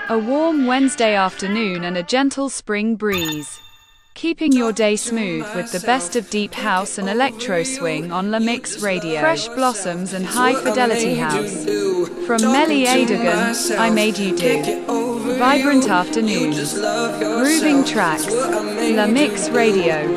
A warm Wednesday afternoon and a gentle spring breeze. Keeping your day smooth with the best of deep house and electro swing on La Mix Radio. Fresh blossoms and high fidelity house. From Melly Adegan, I Made You Do. Vibrant afternoons. Grooving tracks. La Mix Radio.